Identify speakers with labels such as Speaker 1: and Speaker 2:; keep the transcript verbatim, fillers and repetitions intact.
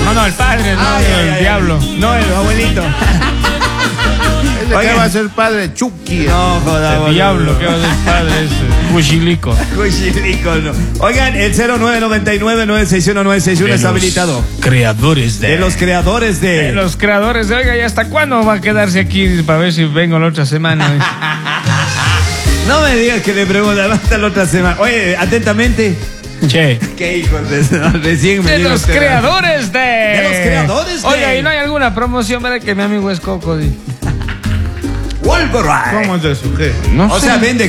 Speaker 1: No, no, el padre, no,
Speaker 2: Ay,
Speaker 1: el
Speaker 2: ay, ay,
Speaker 1: diablo.
Speaker 2: No, el abuelito.
Speaker 3: ¿Ese
Speaker 2: Oigan.
Speaker 3: qué va a ser padre? Chucky.
Speaker 2: No, joda,
Speaker 1: El diablo, ¿qué va a ser padre ese? Cuchilico.
Speaker 2: Cuchilico, no. Oigan, el cero nueve nueve nueve nueve seis uno nueve seis uno está habilitado.
Speaker 1: Creadores de.
Speaker 2: De los creadores de.
Speaker 1: de los creadores de. Oiga, ¿y hasta cuándo va a quedarse aquí para ver si vengo la otra semana?
Speaker 2: No me digas que le preguntan hasta la otra semana. Oye, atentamente.
Speaker 1: Che.
Speaker 2: Qué hijos de eso. Recién me
Speaker 1: De
Speaker 2: dijo
Speaker 1: los
Speaker 2: usted,
Speaker 1: creadores de.
Speaker 2: De los creadores de.
Speaker 1: Oiga, ¿y no hay alguna promoción, verdad? Que mi amigo es Coco. Di?
Speaker 2: Wolverine.
Speaker 3: ¿Cómo es eso? ¿Qué?
Speaker 1: No
Speaker 2: O
Speaker 1: sé.
Speaker 2: sea, vende